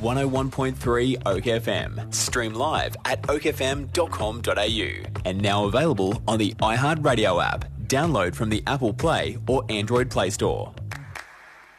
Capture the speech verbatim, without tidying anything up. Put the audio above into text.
one oh one point three Oak F M. Stream live at oak f m dot com dot a u. And now available on the iHeartRadio app. Download from the Apple Play or Android Play Store.